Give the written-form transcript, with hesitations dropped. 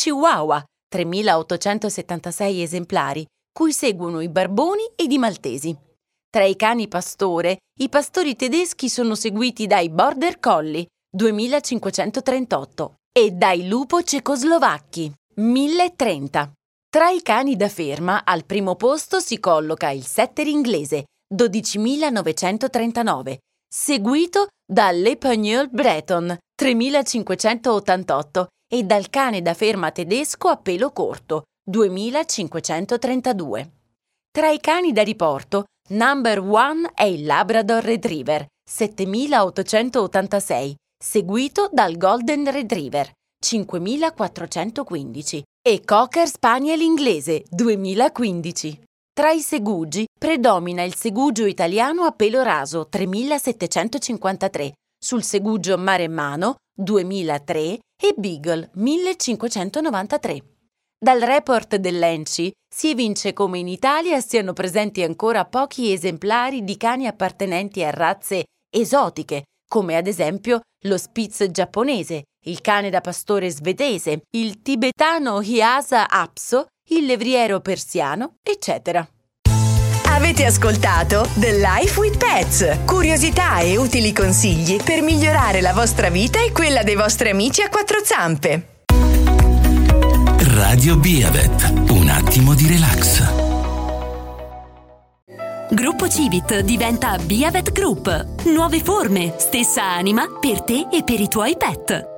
Chihuahua, 3.876 esemplari, cui seguono i barboni ed i maltesi. Tra i cani pastore, i pastori tedeschi sono seguiti dai Border Collie, 2.538, e dai lupo cecoslovacchi, 1.030. Tra i cani da ferma, al primo posto si colloca il setter inglese, 12.939, seguito dall'Épagnol Breton, 3.588, e dal cane da ferma tedesco a pelo corto, 2.532. Tra i cani da riporto, number one è il Labrador Retriever, 7.886, seguito dal Golden Retriever, 5.415, e Cocker Spaniel inglese, 2015. Tra i segugi predomina il segugio italiano a pelo raso, 3.753, sul segugio maremmano, 2.003, e Beagle, 1.593. Dal report dell'ENCI si evince come in Italia siano presenti ancora pochi esemplari di cani appartenenti a razze esotiche, come ad esempio lo Spitz giapponese, il cane da pastore svedese, il tibetano Lhasa Apso, il levriero persiano, eccetera. Avete ascoltato The Life with Pets, curiosità e utili consigli per migliorare la vostra vita e quella dei vostri amici a quattro zampe. Radio Biavet, un attimo di relax. Gruppo Civit diventa Biavet Group. Nuove forme, stessa anima per te e per i tuoi pet.